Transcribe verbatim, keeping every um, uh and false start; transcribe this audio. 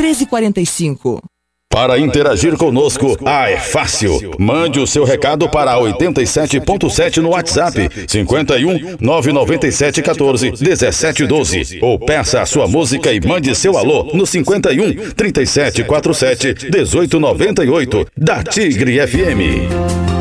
treze quarenta e cinco. Para interagir conosco, ah, é fácil. Mande o seu recado para oitenta e sete ponto sete no WhatsApp, cinquenta e um, nove nove sete, quatorze, dezessete, doze. Ou peça a sua música e mande seu alô no cinquenta e um, trinta e sete, quarenta e sete, dezoito, noventa e oito, da Tigre F M.